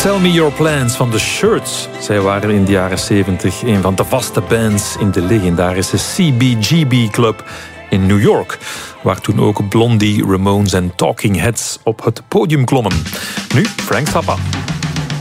Tell Me Your Plans van The Shirts. Zij waren in de jaren 70 een van de vaste bands in de legendarische CBGB Club in New York, waar toen ook Blondie, Ramones en Talking Heads op het podium klommen. Nu Frank Zappa.